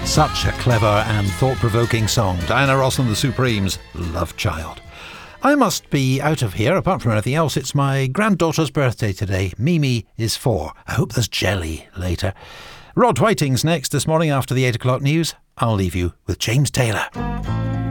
Such a clever and thought-provoking song. Diana Ross and the Supremes, Love Child. I must be out of here. Apart from anything else, it's my granddaughter's birthday today. Mimi is 4. I hope there's jelly later. Rod Whiting's next this morning after the 8 o'clock news. I'll leave you with James Taylor.